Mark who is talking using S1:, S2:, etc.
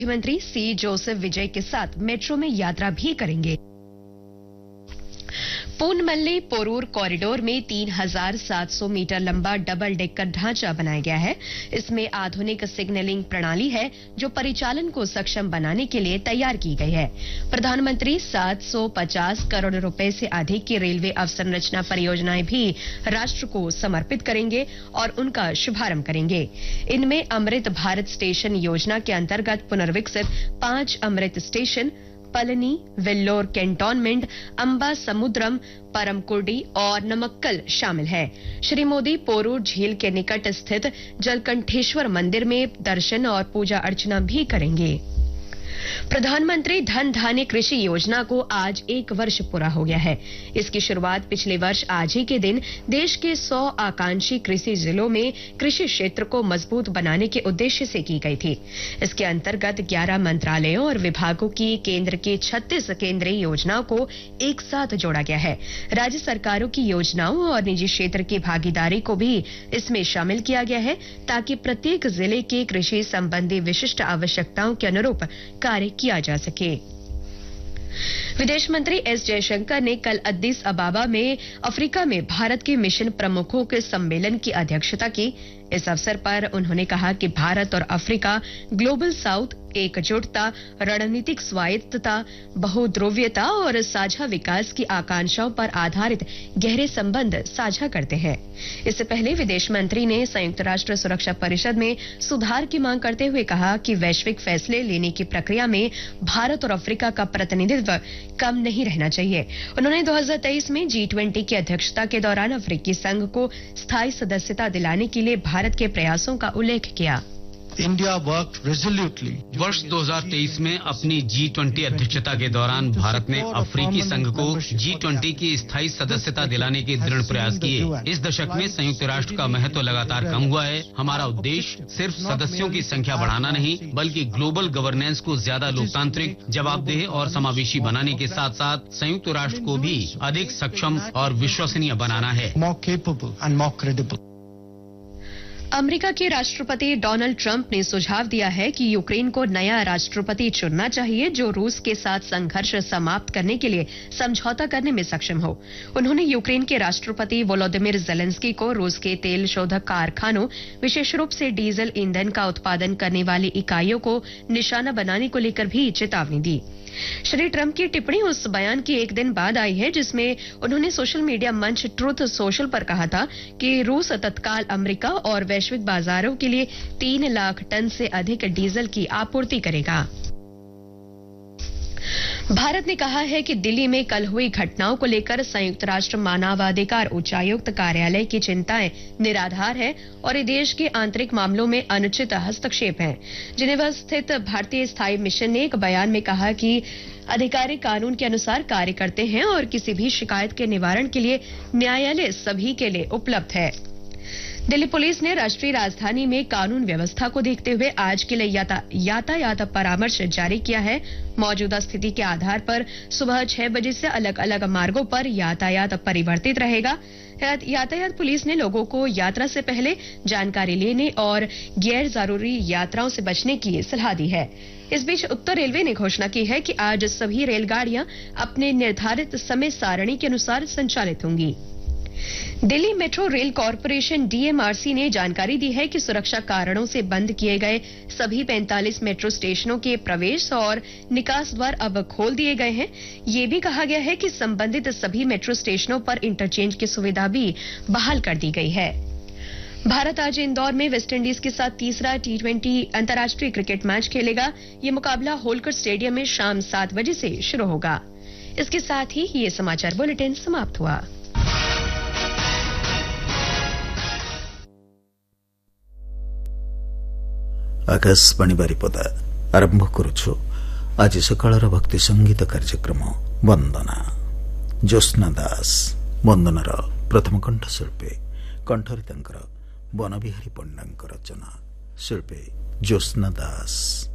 S1: मुख्यमंत्री सी जोसेफ विजय के साथ मेट्रो में यात्रा भी करेंगे। पूनमल्ली पोरूर कॉरिडोर में 3,700 मीटर लंबा डबल डेकर ढांचा बनाया गया है। इसमें आधुनिक सिग्नलिंग प्रणाली है जो परिचालन को सक्षम बनाने के लिए तैयार की गई है। प्रधानमंत्री 750 करोड़ रुपए से अधिक की रेलवे अवसंरचना परियोजनाएं भी राष्ट्र को समर्पित करेंगे और उनका शुभारंभ करेंगे। इनमें अमृत भारत स्टेशन योजना के अंतर्गत पुनर्विकसित 5 अमृत स्टेशन पलनी, वेल्लोर कैंटोनमेंट, अंबा समुद्रम, परमकुर्डी और नमक्कल शामिल है। श्री मोदी पोरूर झील के निकट स्थित जलकंठेश्वर मंदिर में दर्शन और पूजा अर्चना भी करेंगे। प्रधानमंत्री धन धान्य कृषि योजना को आज 1 वर्ष पूरा हो गया है। इसकी शुरुआत पिछले वर्ष आज ही के दिन देश के 100 आकांक्षी कृषि जिलों में कृषि क्षेत्र को मजबूत बनाने के उद्देश्य से की गई थी। इसके अंतर्गत 11 मंत्रालयों और विभागों की केंद्र की 36 केंद्रीय योजनाओं को एक साथ जोड़ा गया है। राज्य सरकारों की योजनाओं और निजी क्षेत्र की भागीदारी को भी इसमें शामिल किया गया है ताकि प्रत्येक जिले के कृषि संबंधी विशिष्ट आवश्यकताओं के अनुरूप कार्य किया जा सके। विदेश मंत्री एस जयशंकर ने कल अद्दीस अबाबा में अफ्रीका में भारत के मिशन प्रमुखों के सम्मेलन की अध्यक्षता की। इस अवसर पर उन्होंने कहा कि भारत और अफ्रीका ग्लोबल साउथ एकजुटता, रणनीतिक स्वायत्तता, बहुध्रुवीयता और साझा विकास की आकांक्षाओं पर आधारित गहरे संबंध साझा करते हैं। इससे पहले विदेश मंत्री ने संयुक्त राष्ट्र सुरक्षा परिषद में सुधार की मांग करते हुए कहा कि वैश्विक फैसले लेने की प्रक्रिया में भारत और अफ्रीका का प्रतिनिधित्व कम नहीं रहना चाहिए। उन्होंने 2023 में G20 की अध्यक्षता के दौरान अफ्रीकी संघ को स्थायी सदस्यता दिलाने के लिए भारत के प्रयासों का उल्लेख किया।
S2: India work रेजोल्यूटली।
S3: वर्ष 2023 में अपनी G20 अध्यक्षता के दौरान भारत ने अफ्रीकी संघ को G20 की स्थायी सदस्यता दिलाने के दृढ़ प्रयास किए। इस दशक में संयुक्त राष्ट्र का महत्व लगातार कम हुआ है। हमारा उद्देश्य सिर्फ सदस्यों की संख्या बढ़ाना नहीं, बल्कि ग्लोबल गवर्नेंस को ज्यादा लोकतांत्रिक, जवाबदेह और समावेशी बनाने के साथ साथ संयुक्त राष्ट्र को भी अधिक सक्षम और विश्वसनीय बनाना है।
S2: More capable and more credible.
S1: America के राष्ट्रपति डोनाल्ड ट्रंप ने सुझाव दिया है कि यूक्रेन को नया राष्ट्रपति चुनना चाहिए जो रूस के साथ संघर्ष समाप्त करने के लिए समझौता करने में सक्षम हो। उन्होंने यूक्रेन के राष्ट्रपति वोलोदिमिर जेलेंस्की को रूस के तेल शोधक कारखानों, विशेष रूप से डीजल ईंधन का उत्पादन करने वाली इकाइयों को निशाना बनाने को लेकर भी चेतावनी दी। श्री ट्रंप की टिप्पणी उस बयान के एक दिन बाद आई है जिसमें उन्होंने सोशल मीडिया मंच ट्रुथ सोशल पर कहा था कि रूस तत्काल अमेरिका और वैश्विक बाजारों के लिए 3 लाख टन से अधिक डीजल की आपूर्ति करेगा। भारत ने कहा है कि दिल्ली में कल हुई घटनाओं को लेकर संयुक्त राष्ट्र मानवाधिकार उच्चायुक्त कार्यालय की चिंताएं निराधार है और ये देश के आंतरिक मामलों में अनुचित हस्तक्षेप है। जिनेवा स्थित भारतीय स्थायी मिशन ने एक बयान में कहा कि अधिकारी कानून के अनुसार कार्य करते हैं और किसी भी शिकायत के निवारण के लिए न्यायालय सभी के लिए उपलब्ध है। दिल्ली पुलिस ने राष्ट्रीय राजधानी में कानून व्यवस्था को देखते हुए आज के लिए यातायात परामर्श जारी किया है। मौजूदा स्थिति के आधार पर सुबह 6 बजे से अलग अलग मार्गों पर यातायात परिवर्तित रहेगा। यातायात पुलिस ने लोगों को यात्रा से पहले जानकारी लेने और गैर जरूरी यात्राओं से बचने की सलाह दी है। इस बीच उत्तर रेलवे ने घोषणा की है कि आज सभी रेलगाड़ियां अपने निर्धारित समय सारणी के अनुसार संचालित होंगी। Delhi metro rail corporation DMRC ने जानकारी दी है कि सुरक्षा कारणों से बंद किए गए सभी 45 मेट्रो स्टेशनों के प्रवेश और निकास द्वार अब खोल दिए गए हैं। ये भी कहा गया है कि संबंधित सभी मेट्रो स्टेशनों पर इंटरचेंज की सुविधा भी बहाल कर दी गई है। भारत आज इंदौर में वेस्टइंडीज के साथ तीसरा T20 अंतर्राष्ट्रीय क्रिकेट मैच खेलेगा। ये मुकाबला होलकर स्टेडियम में शाम 7 बजे से शुरू होगा। इसके साथ ही ये समाचार बुलेटिन समाप्त हुआ।
S4: आकाशवाणी बारिपदा आरंभ करुछु आज सकाळर भक्ति संगीत कार्यक्रम वंदना। ज्योत्स्ना दास वंदनार प्रथम कंठशिल्पी, कंठरे तांकर बनबिहारी पंडांक रचना, शिल्पी ज्योत्स्ना दास।